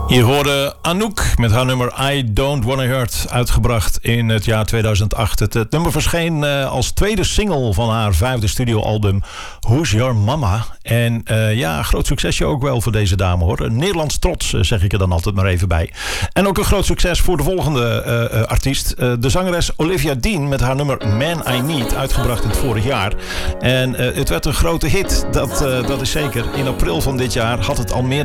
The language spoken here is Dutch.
Je hoorde Anouk met haar nummer I Don't Wanna Hurt, uitgebracht in het jaar 2008. Het nummer verscheen als tweede single van haar 5e studioalbum Who's Your Mama. En groot succesje ook wel voor deze dame, hoor. Nederlands trots, zeg ik er dan altijd maar even bij. En ook een groot succes voor de volgende artiest. De zangeres Olivia Dean met haar nummer Man I Need, uitgebracht in het vorig jaar. En het werd een grote hit, dat is zeker. In april van dit jaar had het al meer